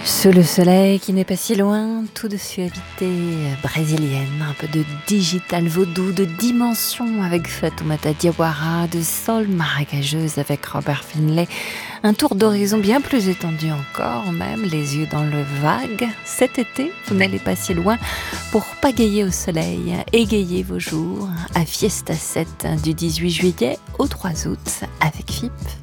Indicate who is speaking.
Speaker 1: Sous le soleil qui n'est pas si loin, tout de suavité brésilienne, un peu de digital vaudou, de dimension avec Fatoumata Diawara, de soul marécageuse avec Robert Finlay, un tour d'horizon bien plus étendu encore, même les yeux dans le vague. Cet été, vous n'allez pas si loin pour pagayer au soleil, égayer vos jours à Fiesta 7 du 18 juillet au 3 août avec FIP.